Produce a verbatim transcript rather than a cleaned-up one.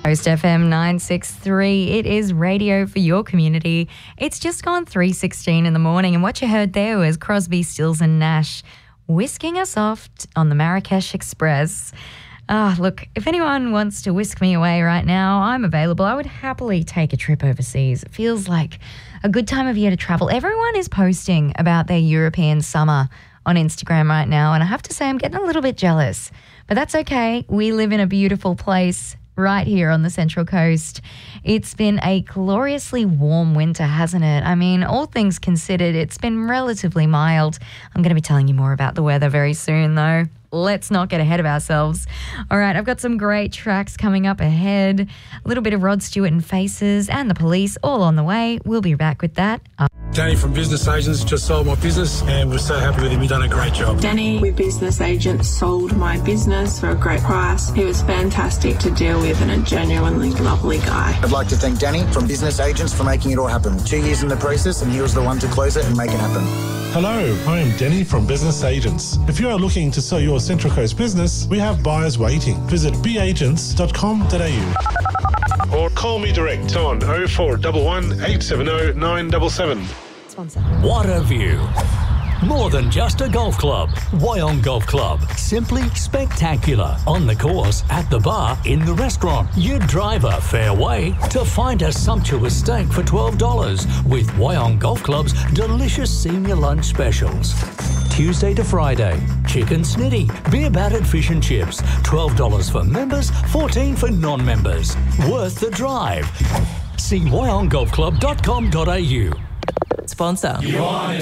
Coast F M nine sixty-three. It is radio for your community. It's just gone three sixteen in the morning, and what you heard there was Crosby, Stills and Nash whisking us off on the Marrakesh Express. Ah, oh, look, if anyone wants to whisk me away right now, I'm available. I would happily take a trip overseas. It feels like a good time of year to travel. Everyone is posting about their European summer on Instagram right now, and I have to say I'm getting a little bit jealous. But that's okay. We live in a beautiful place right here on the Central Coast. It's been a gloriously warm winter, hasn't it? I mean, all things considered, it's been relatively mild. I'm going to be telling you more about the weather very soon, though. Let's not get ahead of ourselves. All right, I've got some great tracks coming up ahead. A little bit of Rod Stewart and Faces and The Police all on the way. We'll be back with that. Danny from Business Agents just sold my business and we're so happy with him. He's done a great job. Danny with Business Agents sold my business for a great price. He was fantastic to deal with and a genuinely lovely guy. I'd like to thank Danny from Business Agents for making it all happen. Two years in the process and he was the one to close it and make it happen. Hello, I am Denny from Business Agents. If you are looking to sell your Central Coast business, we have buyers waiting. Visit b agents dot com dot a u or call me direct on oh four one one, eight seven oh, nine seven seven. Sponsor. What a view. More than just a golf club. Wyong Golf Club. Simply spectacular. On the course, at the bar, in the restaurant. You drive a fair way to find a sumptuous steak for twelve dollars with Wyong Golf Club's delicious senior lunch specials. Tuesday to Friday, chicken snitty, beer battered fish and chips. twelve dollars for members, fourteen dollars for non-members. Worth the drive. See wyong golf club dot com dot a u. Sponsor. You are